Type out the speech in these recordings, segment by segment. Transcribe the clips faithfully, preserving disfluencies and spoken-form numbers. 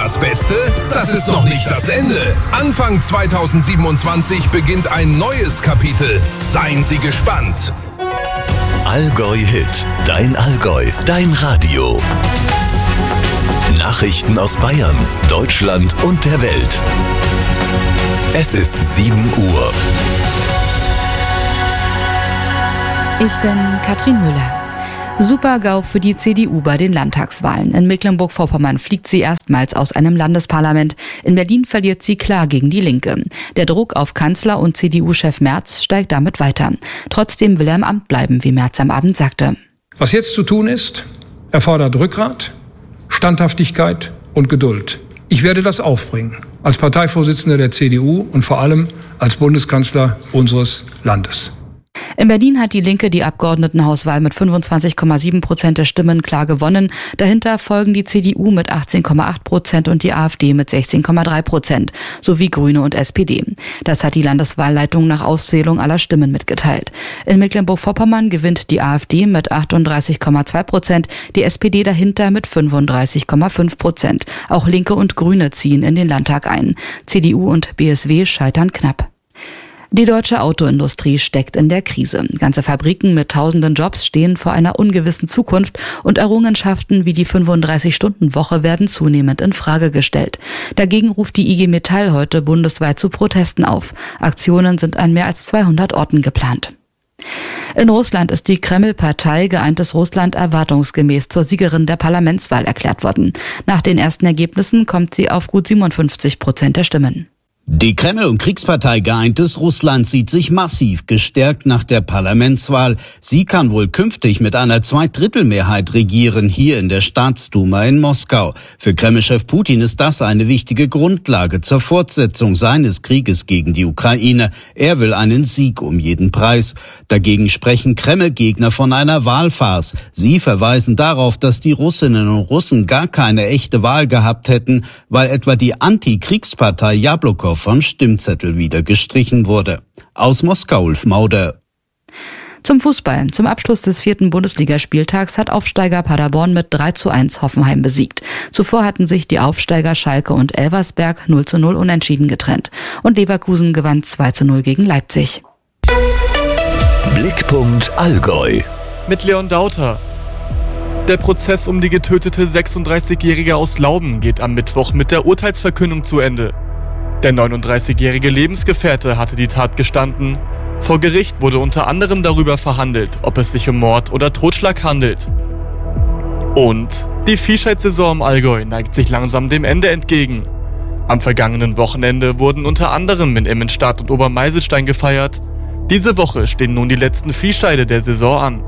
das Beste? Das ist noch nicht das Ende. Anfang zweitausendsiebenundzwanzig beginnt ein neues Kapitel. Seien Sie gespannt. Allgäu Hit. Dein Allgäu. Dein Radio. Nachrichten aus Bayern, Deutschland und der Welt. Es ist sieben Uhr. Ich bin Katrin Müller. Super-GAU für die C D U bei den Landtagswahlen. In Mecklenburg-Vorpommern fliegt sie erstmals aus einem Landesparlament. In Berlin verliert sie klar gegen die Linke. Der Druck auf Kanzler und C D U-Chef Merz steigt damit weiter. Trotzdem will er im Amt bleiben, wie Merz am Abend sagte. Was jetzt zu tun ist, erfordert Rückgrat, Standhaftigkeit und Geduld. Ich werde das aufbringen, als Parteivorsitzender der C D U und vor allem als Bundeskanzler unseres Landes. In Berlin hat die Linke die Abgeordnetenhauswahl mit fünfundzwanzig Komma sieben Prozent der Stimmen klar gewonnen. Dahinter folgen die C D U mit achtzehn Komma acht Prozent und die AfD mit sechzehn Komma drei Prozent sowie Grüne und S P D. Das hat die Landeswahlleitung nach Auszählung aller Stimmen mitgeteilt. In Mecklenburg-Vorpommern gewinnt die AfD mit achtunddreißig Komma zwei Prozent, die S P D dahinter mit fünfunddreißig Komma fünf Prozent. Auch Linke und Grüne ziehen in den Landtag ein. C D U und B S W scheitern knapp. Die deutsche Autoindustrie steckt in der Krise. Ganze Fabriken mit tausenden Jobs stehen vor einer ungewissen Zukunft und Errungenschaften wie die fünfunddreißig-Stunden-Woche werden zunehmend in Frage gestellt. Dagegen ruft die I G Metall heute bundesweit zu Protesten auf. Aktionen sind an mehr als zweihundert Orten geplant. In Russland ist die Kreml-Partei Geeintes Russland erwartungsgemäß zur Siegerin der Parlamentswahl erklärt worden. Nach den ersten Ergebnissen kommt sie auf gut siebenundfünfzig Prozent der Stimmen. Die Kreml- und Kriegspartei Geeintes Russland sieht sich massiv gestärkt nach der Parlamentswahl. Sie kann wohl künftig mit einer Zweidrittelmehrheit regieren, hier in der Staatsduma in Moskau. Für Kreml-Chef Putin ist das eine wichtige Grundlage zur Fortsetzung seines Krieges gegen die Ukraine. Er will einen Sieg um jeden Preis. Dagegen sprechen Kreml-Gegner von einer Wahlfarce. Sie verweisen darauf, dass die Russinnen und Russen gar keine echte Wahl gehabt hätten, weil etwa die Anti-Kriegspartei Jablokow vom Stimmzettel wieder gestrichen wurde. Aus Moskau, Ulf Mauder. Zum Fußball. Zum Abschluss des vierten Bundesligaspieltags hat Aufsteiger Paderborn mit drei zu eins Hoffenheim besiegt. Zuvor hatten sich die Aufsteiger Schalke und Elversberg null zu null unentschieden getrennt. Und Leverkusen gewann zwei zu null gegen Leipzig. Blickpunkt Allgäu. Mit Leon Dauter. Der Prozess um die getötete sechsunddreißigjährige aus Lauben geht am Mittwoch mit der Urteilsverkündung zu Ende. Der neununddreißigjährige Lebensgefährte hatte die Tat gestanden. Vor Gericht wurde unter anderem darüber verhandelt, ob es sich um Mord oder Totschlag handelt. Und die Viehscheidsaison im Allgäu neigt sich langsam dem Ende entgegen. Am vergangenen Wochenende wurden unter anderem in Immenstadt und Obermeiselstein gefeiert. Diese Woche stehen nun die letzten Viehscheide der Saison an.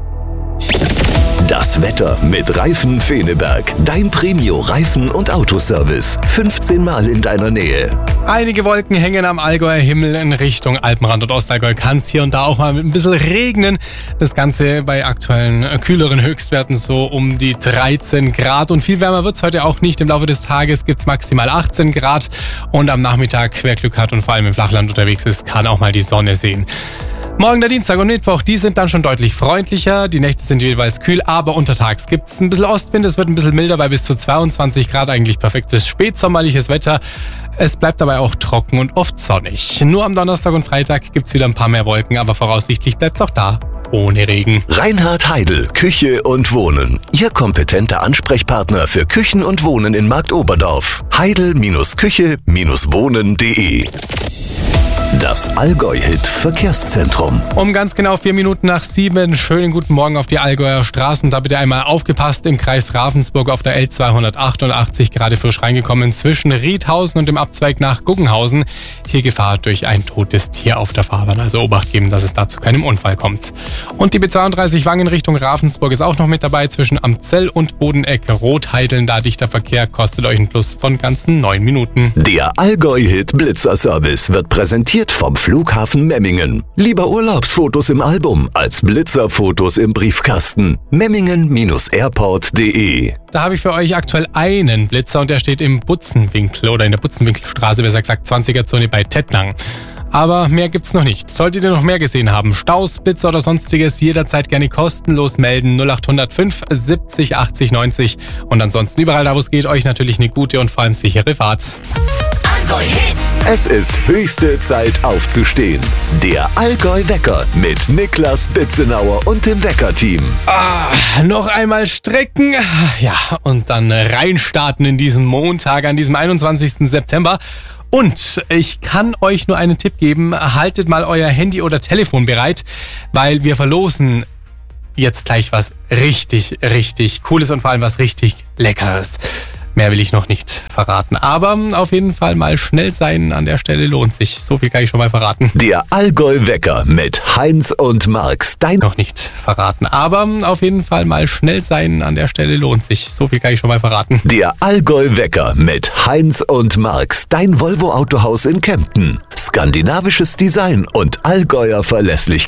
Das Wetter mit Reifen Feneberg. Dein Premio-Reifen- und Autoservice. fünfzehn Mal in deiner Nähe. Einige Wolken hängen am Allgäuer Himmel in Richtung Alpenrand und Ostallgäu. Kann es hier und da auch mal mit ein bisschen regnen. Das Ganze bei aktuellen kühleren Höchstwerten so um die dreizehn Grad. Und viel wärmer wird es heute auch nicht. Im Laufe des Tages gibt es maximal achtzehn Grad. Und am Nachmittag, wer Glück hat und vor allem im Flachland unterwegs ist, kann auch mal die Sonne sehen. Morgen der Dienstag und Mittwoch, die sind dann schon deutlich freundlicher. Die Nächte sind jeweils kühl, aber untertags gibt es ein bisschen Ostwind. Es wird ein bisschen milder bei bis zu zweiundzwanzig Grad. Eigentlich perfektes spätsommerliches Wetter. Es bleibt dabei auch trocken und oft sonnig. Nur am Donnerstag und Freitag gibt es wieder ein paar mehr Wolken, aber voraussichtlich bleibt es auch da ohne Regen. Reinhard Heidel, Küche und Wohnen. Ihr kompetenter Ansprechpartner für Küchen und Wohnen in Marktoberdorf. heidel-küche wohnen punkt de. Das Allgäu-Hit-Verkehrszentrum. Um ganz genau vier Minuten nach sieben. Schönen guten Morgen auf die Allgäuer Straßen. Da bitte einmal aufgepasst. Im Kreis Ravensburg auf der L zweihundertachtundachtzig gerade frisch reingekommen zwischen Riedhausen und dem Abzweig nach Guggenhausen. Hier Gefahr durch ein totes Tier auf der Fahrbahn. Also Obacht geben, dass es da zu keinem Unfall kommt. Und die B zweiunddreißig Wangen Richtung Ravensburg ist auch noch mit dabei zwischen Amzell und Bodeneck. Rotheideln, da dichter Verkehr, kostet euch ein Plus von ganzen neun Minuten. Der Allgäu-Hit-Blitzer-Service wird präsentiert vom Flughafen Memmingen. Lieber Urlaubsfotos im Album als Blitzerfotos im Briefkasten. memmingen airport punkt de. Da habe ich für euch aktuell einen Blitzer und der steht im Butzenwinkel oder in der Butzenwinkelstraße, besser gesagt zwanziger Zone bei Tettnang. Aber mehr gibt's noch nicht. Solltet ihr noch mehr gesehen haben, Staus, Blitzer oder sonstiges, jederzeit gerne kostenlos melden. null acht null fünf siebzig achtzig neunzig. Und ansonsten überall da, wo es geht, euch natürlich eine gute und vor allem sichere Fahrt. Allgäu Hit. Es ist höchste Zeit aufzustehen. Der Allgäu Wecker mit Niklas Bitzenauer und dem Wecker-Team. Ah, noch einmal strecken. Ja, und dann reinstarten in diesen Montag, an diesem einundzwanzigsten September. Und ich kann euch nur einen Tipp geben, haltet mal euer Handy oder Telefon bereit, weil wir verlosen jetzt gleich was richtig, richtig Cooles und vor allem was richtig Leckeres. Mehr will ich noch nicht verraten, aber auf jeden Fall mal schnell sein an der Stelle lohnt sich. So viel kann ich schon mal verraten. Der Allgäu Wecker mit Heinz und Marx. Dein noch nicht verraten, aber auf jeden Fall mal schnell sein an der Stelle lohnt sich. So viel kann ich schon mal verraten. Der Allgäu Wecker mit Heinz und Marx. Dein Volvo Autohaus in Kempten. Skandinavisches Design und Allgäuer Verlässlichkeit.